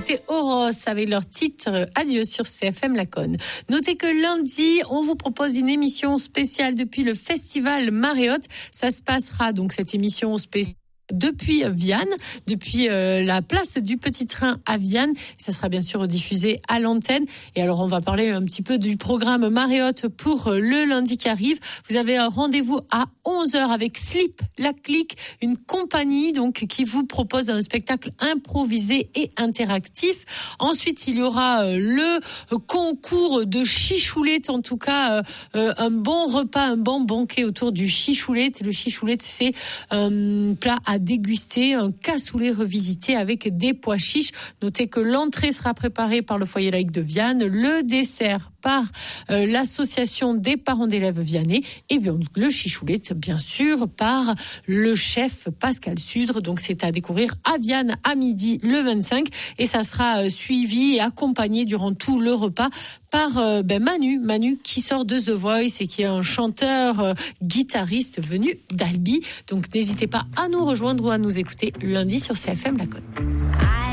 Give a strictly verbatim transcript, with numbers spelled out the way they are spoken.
C'était Oros avec leur titre Adieu sur C F M Laconne. Notez que lundi, on vous propose une émission spéciale depuis le festival Maréotte. Ça se passera donc cette émission spéciale depuis Vianne, depuis euh, la place du Petit Train à Vianne. Ça sera bien sûr diffusé à l'antenne. Et alors, on va parler un petit peu du programme Maréotte pour le lundi qui arrive. Vous avez un rendez-vous à onze heures avec Slip la Clique, une compagnie donc qui vous propose un spectacle improvisé et interactif. Ensuite, il y aura euh, le concours de chichoulette, en tout cas euh, un bon repas, un bon banquet autour du chichoulette. Le chichoulette, c'est un plat à déguster, un cassoulet revisité avec des pois chiches. Notez que l'entrée sera préparée par le foyer laïque de Vianne, le dessert par euh, l'association des parents d'élèves viannais et bien le chichoulette bien sûr par le chef Pascal Sudre. Donc c'est à découvrir à Vianne à midi le vingt-cinq et ça sera euh, suivi et accompagné durant tout le repas par euh, ben Manu, Manu qui sort de The Voice et qui est un chanteur euh, guitariste venu d'Albi. Donc n'hésitez pas à nous rejoindre ou à nous écouter lundi sur C F M Laconne.